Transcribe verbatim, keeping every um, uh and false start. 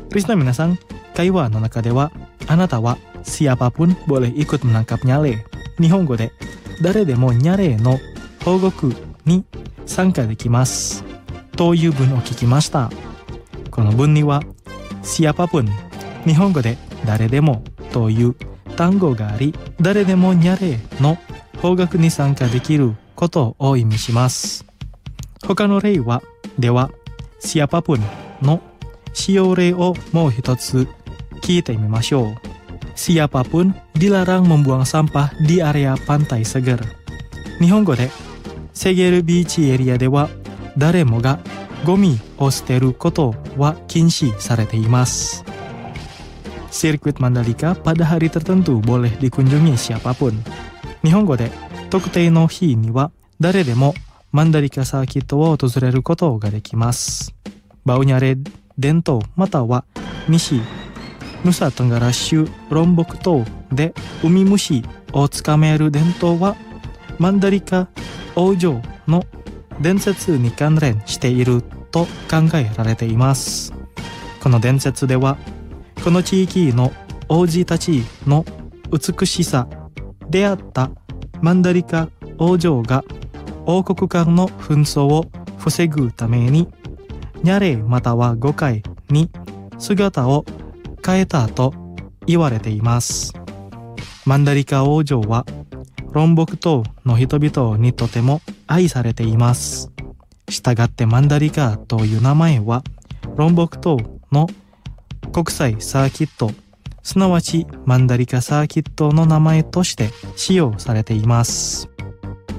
Prisna minasan, kaiwa no naka de wa anata wa siapapun boleh ikut menangkap nyale. Nihongo de dare demo nyale no hogoku ni sanka dekimasu という文を聞きました。この文には siapapun 日本語で誰でもという単語があり、誰でもにゃれの方角に参加できることを意味します。他の例はでは siapapun の使用例をもう一つ聞いてみましょう。Siapapun dilarang membuang sampah di area pantai Seger。日本語でセゲルビーチエリアでは誰もがゴミを捨てることは禁止されています。Sirkuit Mandalika pada hari tertentu boleh dikunjungi siapapun。日本語で特定の日には誰でもマンダリカサーキットを訪れることができます。バウニャレ伝統または西ヌサトンガラ州ロンボク島でウミムシをつかめる伝統はマンダリカ王女の伝説に関連していると考えられています。この伝説ではこの地域の王子たちの美しさであったマンダリカ王女が王国間の紛争を防ぐためにニャレまたはゴカイに姿を変えたと言われています。マンダリカ王女はロンボク島の人々にとても愛されています。したがってマンダリカという名前はロンボク島の国際サーキット、すなわちマンダリカサーキットの名前として使用されています。